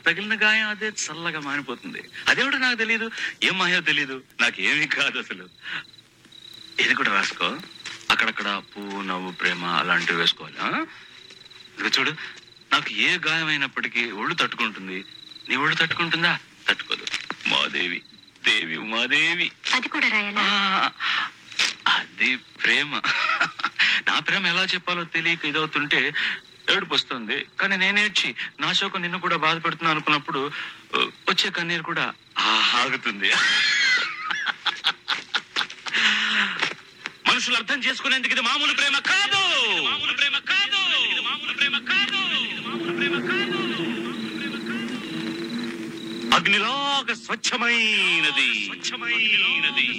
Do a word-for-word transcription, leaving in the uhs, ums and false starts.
తగిలిన గాయం అదే చల్లగా మారిపోతుంది. అదేమిటో నాకు తెలియదు, ఏం మాయో తెలియదు, నాకేమీ కాదు అసలు. ఇది కూడా రాసుకో. అక్కడక్కడ పువ్వు, నవ్వు, ప్రేమ అలాంటివి వేసుకోవాలి. ఇదిగో చూడు, నాకు ఏ గాయమైనప్పటికీ ఒళ్ళు తట్టుకుంటుంది. నీ ఒళ్ళు తట్టుకుంటుందా? తట్టుకోదు. ఉమాదేవి, దేవి ఉమాదేవి. అది కూడా రాయాలా? అది ప్రేమ. నా ప్రేమ ఎలా చెప్పాలో తెలియక ఇదవుతుంటే ఏడుపు వస్తుంది. కానీ నేనేడ్చి నా శోకం నిన్ను కూడా బాధ పెడుతున్నా అనుకున్నప్పుడు వచ్చే కన్నీరు కూడా ఆగుతుంది. మనుషులు అర్థం చేసుకునేందుకు ఇది మామూలు ప్రేమ కాదు. మామూలు ప్రేమ కాదు. మామూలు ప్రేమ కాదు. మామూలు ప్రేమ కాదు. అగ్నిలాగా స్వచ్ఛమైనది. స్వచ్ఛమైనది.